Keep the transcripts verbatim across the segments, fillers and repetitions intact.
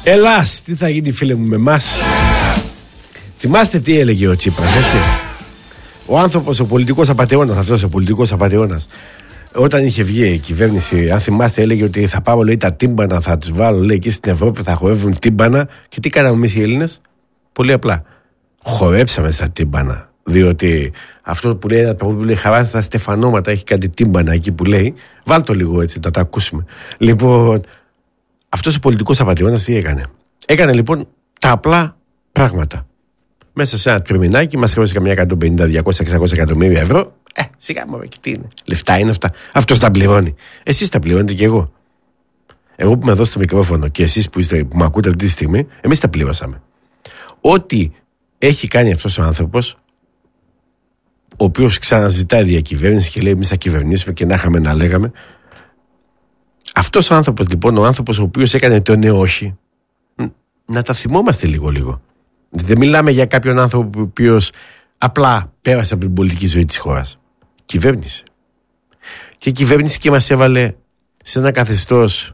Ελλάς, τι θα γίνει φίλε μου με εμάς. Θυμάστε τι έλεγε ο Τσίπρας, έτσι. Ο άνθρωπος, ο πολιτικός απατεώνας, αυτός ο πολιτικός απατεώνας, όταν είχε βγει η κυβέρνηση, αν θυμάστε, έλεγε ότι θα πάω, λέει, τα τύμπανα, θα τους βάλω, λέει, εκεί στην Ευρώπη θα χορεύουν τύμπανα. Και τι κάναμε εμείς οι Έλληνες? Πολύ απλά. Χορέψαμε στα τύμπανα. Διότι αυτό που λέει ένα τραγούδι που λέει χαρά στα στεφανώματα, έχει κάτι τύμπανα εκεί που λέει. Βάλ' το λίγο έτσι, να τα ακούσουμε. Λοιπόν, αυτός ο πολιτικός απατεώνας τι έκανε? Έκανε λοιπόν τα απλά πράγματα. Μέσα σε ένα τριμηνάκι μας χρέωσε καμιά εκατόν πενήντα, διακόσια, εξακόσια εκατομμύρια ευρώ. Ε, σιγά μου, και τι είναι? Λεφτά είναι αυτά. Αυτός τα πληρώνει. Εσείς τα πληρώνετε και εγώ. Εγώ που με δώσω το μικρόφωνο και εσείς που, είστε, που με ακούτε αυτή τη στιγμή, εμείς τα πληρώσαμε. Ό,τι έχει κάνει αυτός ο άνθρωπος, ο οποίος ξαναζητάει διακυβέρνηση και λέει εμείς θα κυβερνήσουμε και να είχαμε να λέγαμε. Αυτός ο άνθρωπος λοιπόν, ο άνθρωπος ο οποίος έκανε το ναι όχι, να τα θυμόμαστε λίγο λίγο. Δεν μιλάμε για κάποιον άνθρωπο ο οποίος απλά πέρασε από την πολιτική ζωή της χώρας. Κυβέρνησε. Και κυβέρνησε και μας έβαλε σε ένα καθεστώς.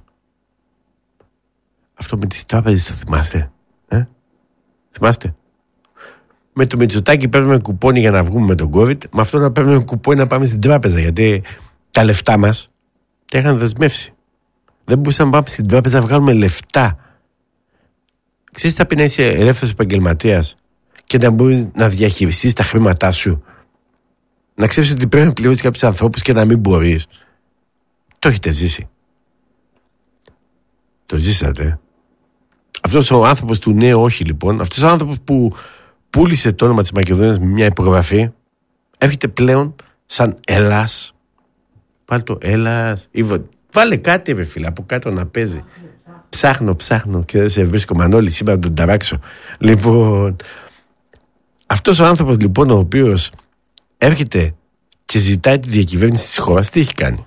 Αυτό με τις τράπεζες το θυμάστε? Ε? Θυμάστε? Με το Μητσοτάκη παίρνουμε κουπόνι για να βγούμε με τον COVID. Με αυτό να παίρνουμε κουπόνι να πάμε στην τράπεζα. Γιατί τα λεφτά μας τα είχαν δεσμεύσει. Δεν μπορούσαμε να πάμε στην τράπεζα να βγάλουμε λεφτά. Ξέρεις τι θα πει να είσαι ελεύθερος επαγγελματίας και να μπορείς να διαχειριστείς τα χρήματά σου? Να ξέρεις ότι πρέπει να πληρώσεις κάποιους ανθρώπους και να μην μπορείς. Το έχετε ζήσει? Το ζήσατε? Αυτός ο άνθρωπος του ναι όχι λοιπόν, αυτός ο άνθρωπος που πούλησε το όνομα της Μακεδονίας με μια υπογραφή, έρχεται πλέον σαν Ελλάς. Βάλε το Ελλάς. Βάλε κάτι ρε φίλε από κάτω να παίζει. Ψάχνω, ψάχνω και δεν σε βρίσκω. Μανώλη, σήμερα τον ταράξω. Λοιπόν, αυτός ο άνθρωπος λοιπόν ο οποίος έρχεται και ζητάει τη διακυβέρνηση της χώρας, τι έχει κάνει?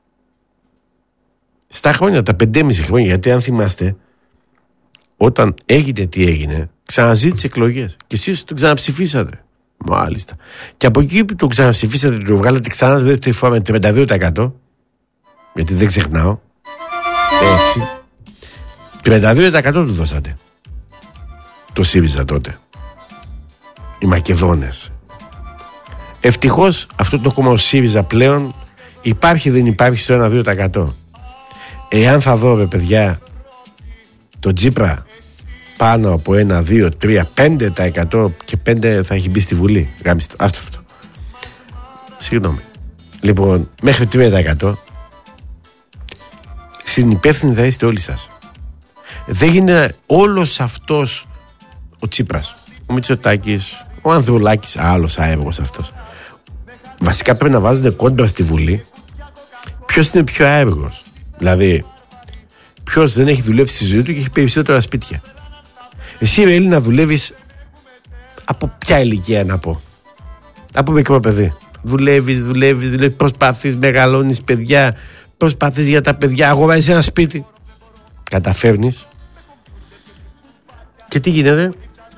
Στα χρόνια, τα πεντέμισι χρόνια, γιατί αν θυμάστε, όταν έγινε τι έγινε, ξαναζήτησε εκλογές και εσείς τον ξαναψηφίσατε. Μάλιστα. Και από εκεί που τον ξαναψηφίσατε, τον βγάλατε ξανά δεύτερη φορά με τριάντα δύο τοις εκατό, γιατί δεν ξεχνάω. Έτσι. τριάντα δύο τοις εκατό του δώσατε. Το ΣΥΡΙΖΑ τότε. Οι Μακεδόνες. Ευτυχώς αυτό το κόμμα ο ΣΥΡΙΖΑ πλέον υπάρχει, δεν υπάρχει στο ένα με δύο τοις εκατό. Εάν θα δω ρε παιδιά το Τσίπρα πάνω από ένα, δύο, τρία, πέντε τοις εκατό και πέντε θα έχει μπει στη Βουλή. Γάμιστε αυτό, αυτό. Συγγνώμη. Λοιπόν, μέχρι τρία τοις εκατό συνυπεύθυνοι θα είστε όλοι σας. Δεν γίνεται όλος αυτός ο Τσίπρας, ο Μητσοτάκης, ο Ανδρουλάκης, άλλος άεργος αυτός. Βασικά πρέπει να βάζονται κόντρα στη Βουλή ποιος είναι πιο άεργος. Δηλαδή, ποιος δεν έχει δουλέψει στη ζωή του και έχει περισσότερα σπίτια. Εσύ ρε Έλληνα δουλεύεις από ποια ηλικία να πω? Από μικρό παιδί. Δουλεύεις, δουλεύεις, δουλεύεις, προσπαθείς, μεγαλώνεις παιδιά, προσπαθείς για τα παιδιά, αγοράζεις ένα σπίτι. Καταφέρνεις. Και τι γίνεται?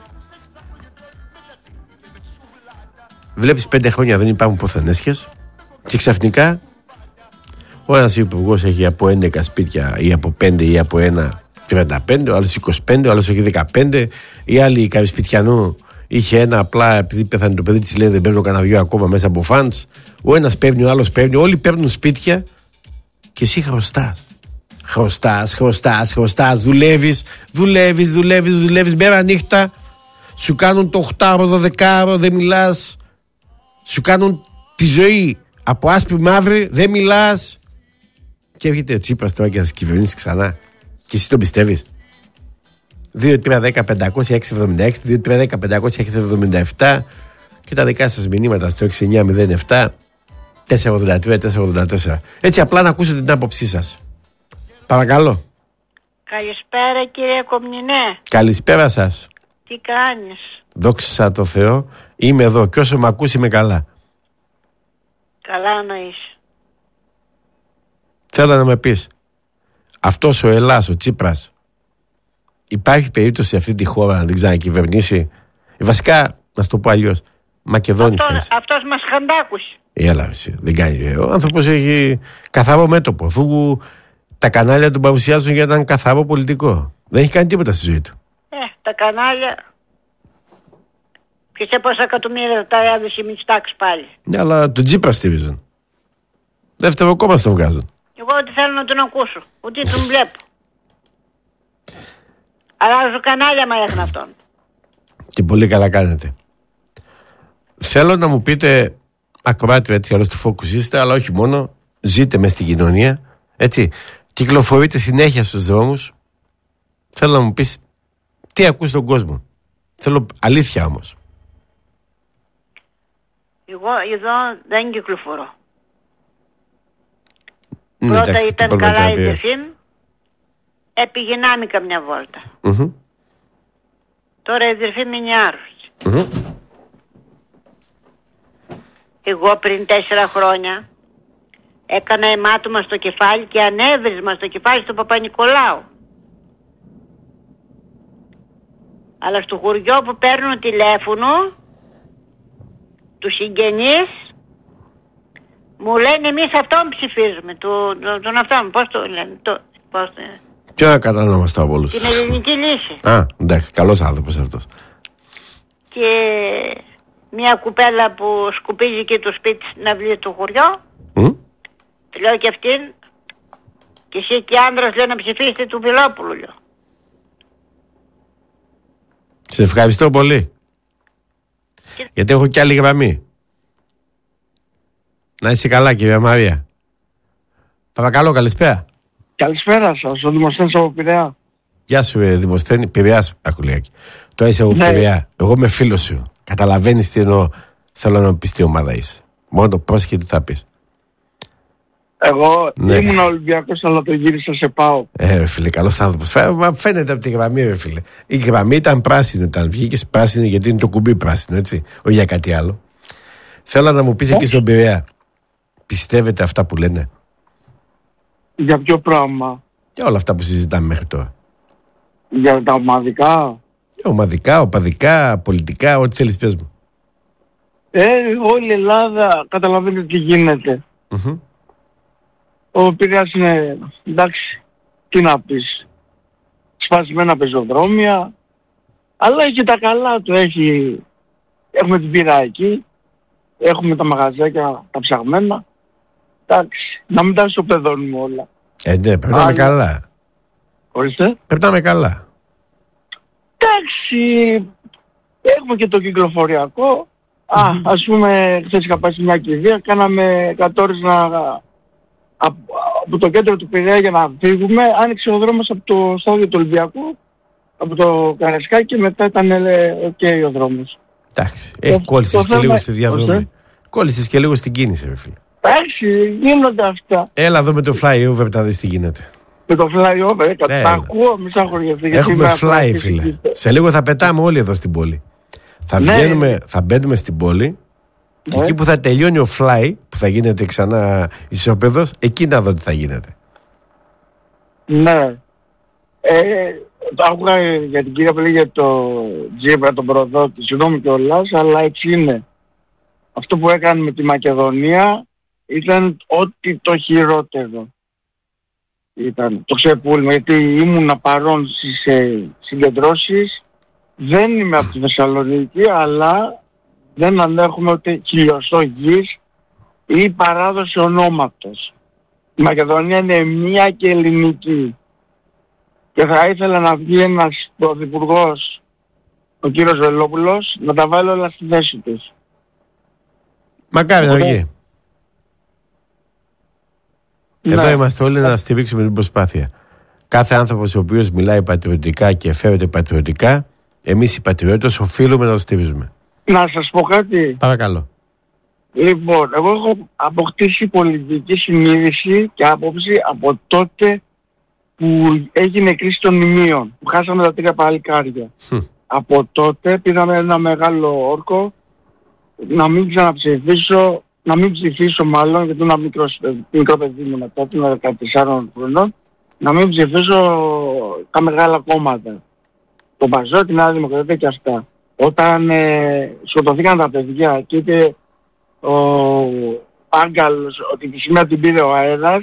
Βλέπεις πέντε χρόνια δεν υπάρχουν ποθενέσχες και ξαφνικά ο ένας υπουργός έχει από έντεκα σπίτια ή από πέντε ή από ένα τριάντα πέντε, ο άλλος είκοσι πέντε, ο άλλος έχει δεκαπέντε, η άλλη κάποιο σπιτιανού είχε ένα απλά επειδή πέθανε το παιδί της, λέει δεν παίρνω κανένα δυο ακόμα μέσα από φαντς. Ο ένας παίρνει, ο άλλος παίρνει, όλοι παίρνουν σπίτια και εσύ χρωστάς. Χρωστάς, χρωστάς, χρωστάς, δουλεύεις, δουλεύεις, δουλεύεις, δουλεύεις μέρα νύχτα, σου κάνουν το οκτάωρο, δωδεκάωρο, δεν μιλάς, σου κάνουν τη ζωή από άσπρη μαύρη, δεν μιλάς και έρχεται ο Τσίπρας τώρα και θα σας κυβερνήσει ξανά και εσύ τον πιστεύεις? δύο τρία δέκα πεντακόσια έξι εβδομήντα έξι, δύο τρία δέκα πεντακόσια έξι εβδομήντα επτά και τα δικά σας μηνύματα στο έξι εννιά μηδέν επτά τέσσερα ογδόντα τρία τέσσερα ογδόντα τέσσερα. Έτσι απλά να ακούσετε την άποψή σας. Παρακαλώ. Καλησπέρα κύριε Κομνηνέ. Καλησπέρα σας. Τι κάνεις? Δόξα τω Θεώ, είμαι εδώ και όσο με ακούσει είμαι καλά. Καλά να είσαι. Θέλω να με πεις, αυτός ο Ελλάς, ο Τσίπρας, υπάρχει περίπτωση σε αυτή τη χώρα να την ξανακυβερνήσει? Βασικά, να σου το πω αλλιώς, Μακεδόνης. Αυτό, αυτός μας χαντάκουσε. Έλα εσύ, δεν κάνει. Ο άνθρωπος έχει καθαρό μέτωπο. Αφού Τα κανάλια τον παρουσιάζουν για έναν καθαρό πολιτικό. Δεν έχει κάνει τίποτα στη ζωή του. Ε, τα κανάλια. Και σε πόσα εκατομμύρια τα έδωσε η Μητσοτάκης πάλι. Ναι, αλλά τον Τσίπρα στηρίζουν. Δεύτερο κόμμα στον βγάζουν. Εγώ ότι θέλω να τον ακούσω. Ούτε τον βλέπω. Αλλάζω κανάλια μα έχουν αυτόν. Και πολύ καλά κάνετε. Θέλω να μου πείτε, ακροάτρια έτσι αλλιώς του Focus είστε, αλλά όχι μόνο, ζείτε μες στην κοινωνία, έτσι, κυκλοφορείτε συνέχεια στους δρόμους. Θέλω να μου πεις τι ακούς στον κόσμο. Θέλω αλήθεια όμως. Εγώ εδώ δεν κυκλοφορώ. Mm, Πρώτα εντάξει, ήταν καλά η Δεφήμ, επηγενάμε καμιά βόλτα. Mm-hmm. Τώρα η Δεφήμ είναι άρρωστη. Mm-hmm. Εγώ πριν τέσσερα χρόνια έκανα αιμάτωμα στο κεφάλι και ανέβρισμα στο κεφάλι στον Παπα-Νικολάου. Αλλά στο χωριό που παίρνω τηλέφωνο, τους συγγενείς μου λένε εμείς αυτόν ψηφίζουμε, τον, τον αυτόν, πώς το λένε, το, πώς το λένε. Ποιο να κατανόμαστε από όλους. Την ελληνική λύση. Α, εντάξει, καλός άνθρωπος αυτός. Και μια κουπέλα που σκουπίζει εκεί το σπίτι στην αυλή του χωριό, mm? Τη λέω και αυτήν, και εσύ και άντρας λέω να ψηφίσετε του Βιλόπουλου, λέω. Σε ευχαριστώ πολύ. Και... γιατί έχω κι άλλη γραμμή. Να είσαι καλά, κυρία Μαρία. Παρακαλώ, καλησπέρα. Καλησπέρα σας, ο Δημοσθένης από Πειραιά. Γεια σου, ε, Δημοσθένη. Πειραιάς, Ακουλιάκη. Τώρα είσαι από ναι. Πειραιά. Εγώ είμαι φίλος σου. Καταλαβαίνεις τι εννοώ. Θέλω να μου πεις τι ομάδα είσαι. Μόνο το πρόσχε τι θα πεις. Εγώ ναι. ήμουν Ολυμπιακός, αλλά το γύρισα σε ΠΑΟ. Ε, ρε φίλε, καλός άνθρωπος. Φαίνεται από τη γραμμή, ρε φίλε. Η γραμμή ήταν πράσινη, ήταν βγήκες πράσινη, γιατί είναι το κουμπί πράσινο, έτσι. Όχι για κάτι άλλο. Θέλω να μου πεις εκεί στον Πειραιά. Πιστεύετε αυτά που λένε? Για ποιο πράγμα? Για όλα αυτά που συζητάμε μέχρι τώρα. Για τα ομαδικά? Για ομαδικά, οπαδικά, πολιτικά, ό,τι θέλεις πες μου. Ε, όλη η Ελλάδα καταλαβαίνει τι γίνεται. Mm-hmm. Ο Πειραιάς είναι, εντάξει, τι να πεις, σπασμένα πεζοδρόμια, αλλά έχει τα καλά του, έχει, έχουμε την πύρα εκεί, έχουμε τα μαγαζάκια, τα ψαγμένα, εντάξει, να μην τα ισοπεδώνουμε όλα. Ε, ναι, πρέπει να είμαι καλά. Ορίστε. Πρέπει να είμαι καλά. Εντάξει, έχουμε και το κυκλοφοριακό. Mm-hmm. Α, ας πούμε, χθες είχα πάει σε μια κηδεία, κάναμε εκατό ώρες να... από το κέντρο του Πειραιά για να φύγουμε, άνοιξε ο δρόμος από το στάδιο του Ολυμπιακού, από το Καραϊσκάκι, και μετά ήταν οκ okay, ο δρόμος. Εντάξει, ε, κόλλησες και λίγο στη διαδρομή. Κόλλησες και λίγο στην κίνηση, ρε φίλε. Εντάξει, γίνονται αυτά. Έλα εδώ με το flyover να δεις τι γίνεται. Με το flyover, ε, τα ακούω, μη σαν χωριευτεί. Έχουμε fly, φίλε. Σε λίγο θα πετάμε όλοι εδώ στην πόλη. Θα ναι. βγαίνουμε, θα μπαίνουμε στην πόλη. Και ε. εκεί που θα τελειώνει ο fly, που θα γίνεται ξανά ισόπεδος, εκεί να δω τι θα γίνεται. Ναι. Ε, το άκουγα για την κυρία που λέγε το Τζίπρα, τον προδότη, συγγνώμη κιόλας, αλλά έτσι είναι. Αυτό που έκανε με τη Μακεδονία ήταν ό,τι το χειρότερο. Ήταν το ξεπούλημα, γιατί ήμουν παρόν στις ε, συγκεντρώσεις. Δεν είμαι από τη Θεσσαλονίκη, αλλά δεν ανέχομαι ούτε χιλιοστό γης ή παράδοση ονόματος. Η Μακεδονία είναι μία και ελληνική. Και θα ήθελα να βγει ένας πρωθυπουργός, ο κύριος Βελόπουλος, να τα βάλει όλα στη θέση τους. Μακάρι να βγει. Ναι. Εδώ είμαστε όλοι να στηρίξουμε την προσπάθεια. Κάθε άνθρωπος ο οποίος μιλάει πατριωτικά και φέρεται πατριωτικά, εμείς οι πατριώτες οφείλουμε να το στηρίζουμε. Να σας πω κάτι. Παρακαλώ. Λοιπόν, εγώ έχω αποκτήσει πολιτική συνείδηση και άποψη από τότε που έγινε κρίση των μνημείων, που χάσαμε τα τρία παλικάρια. Hm. Από τότε πήραμε ένα μεγάλο όρκο να μην ξαναψηφίσω, να μην ψηφίσω μάλλον, γιατί ένα μικρό, μικρό παιδί μου μετά, ήμουν δεκατεσσάρων χρονών, να μην ψηφίσω τα μεγάλα κόμματα. Το Παζό, την Νέα Δημοκρατία και αυτά. Όταν ε, σκοτωθήκαν τα παιδιά και είπε ο Άγκαλος ότι τη σημαία την πήρε ο αέρας,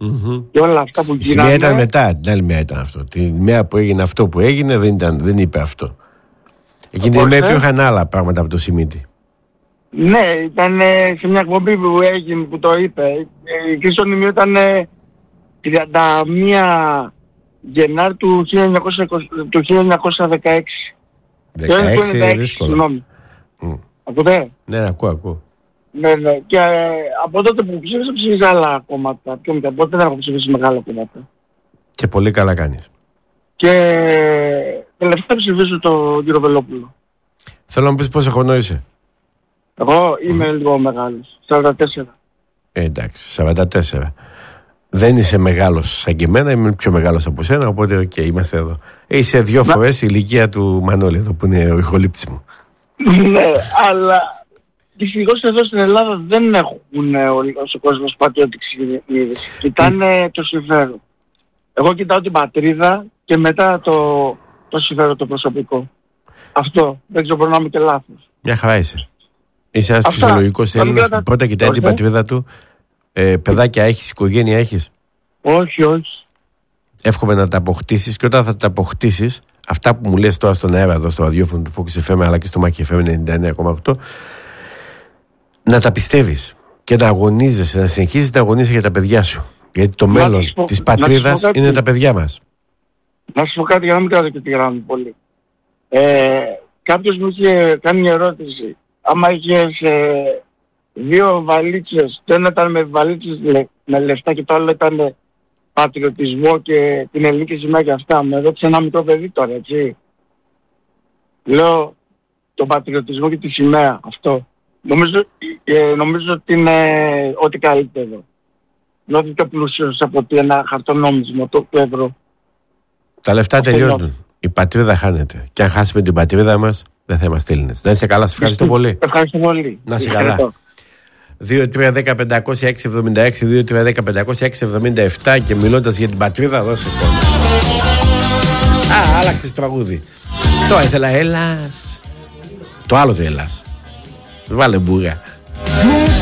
mm-hmm. και όλα αυτά που γίνανε. Η σημαία ήταν μετά, την άλλη μέρα ήταν αυτό. Την μέρα που έγινε αυτό που έγινε δεν, ήταν, δεν είπε αυτό. Εκείνη την μέρα υπήρχαν άλλα πράγματα από το Σιμίτη. Ναι, ήταν σε μια εκπομπή που έγινε που το είπε. Η κρίση των μνημείων ήταν τριάντα μία Γενάρη του χίλια εννιακόσια δεκαέξι. δεκαέξι είναι δύσκολο. Συγγνώμη. Mm. Ακούτε? Ναι, ακούω, ακούω. Ναι, ναι. Και ε, από τότε που ψήφισα, ψήφισα άλλα κόμματα. Πιο μετά, οπότε δεν έχω ψηφίσει μεγάλα κόμματα. Και πολύ καλά κάνεις. Και τελευταία ψηφίζω τον κύριο Βελόπουλο. Θέλω να μου πεις πόσο χρονό είσαι. Εγώ είμαι mm. λίγο μεγάλος. σαράντα τέσσερα. Ε, εντάξει, σαράντα τέσσερα. Δεν είσαι μεγάλος σαν και εμένα, είμαι πιο μεγάλος από σένα, οπότε οκ, okay, είμαστε εδώ. Ε, είσαι δύο Να... φορές η ηλικία του Μανώλη εδώ που είναι ο ηχολήπτης μου. Ναι, αλλά δυστυχώς εδώ στην Ελλάδα δεν έχουν ο κόσμος πατριώτικη συνείδηση. Κοιτάνε το συμφέρον. Εγώ κοιτάω την πατρίδα και μετά το, το συμφέρον το προσωπικό. Αυτό. Δεν ξέρω, μπορεί να είμαι και λάθος. Μια χαρά είσαι. Είσαι ένας φυσιολογικός Έλληνας που πρώτα κοιτάει την πατρίδα του. Ε, παιδάκια έχεις, οικογένεια έχεις? Όχι, όχι. Εύχομαι να τα αποκτήσεις και όταν θα τα αποκτήσεις, αυτά που μου λες τώρα στον αέρα εδώ στο ραδιόφωνο του Focus εφ εμ αλλά και στο Mac εφ εμ ενενήντα εννέα κόμμα οκτώ, να τα πιστεύεις και να αγωνίζεσαι, να συνεχίζεις να αγωνίζεσαι για τα παιδιά σου. Γιατί το να μέλλον πω, της πατρίδας είναι τα παιδιά μας. Να σου πω κάτι για να μην κρατώ και τη γράμμη πολύ. Ε, κάποιος μου είχε κάνει μια ερώτηση. Άμα είχες ε, δύο βαλίτσες, το ένα ήταν με βαλίτσες λε, με λεφτά και το άλλο ήταν πατριωτισμό και την ελληνική σημαία και αυτά. Με ρώτησε ένα μικρό παιδί τώρα, έτσι. Λέω τον πατριωτισμό και τη σημαία, αυτό. Νομίζω, ε, νομίζω ότι είναι ό,τι καλύτερο. Νιώθει πιο πλούσιος από ότι ένα χαρτονόμισμα, το ευρώ. Τα λεφτά αυτό τελειώνουν. Νιώθει. Η πατρίδα χάνεται. Και αν χάσουμε την πατρίδα μας, δεν θα είμαστε Έλληνες. Να είσαι καλά, σε ευχαριστώ πολύ. Ευχαριστώ πολύ. Να είσαι καλά. δύο τρία ένα μηδέν πεντακόσια έξι εβδομήντα έξι, δύο τρία ένα μηδέν πεντακόσια έξι εβδομήντα επτά και μιλώντας για την πατρίδα, δώσε κόμμα. Α, άλλαξες τραγούδι. Το ήθελα, Ελλάς. Το άλλο το Ελλάς. Βάλε μπούγα.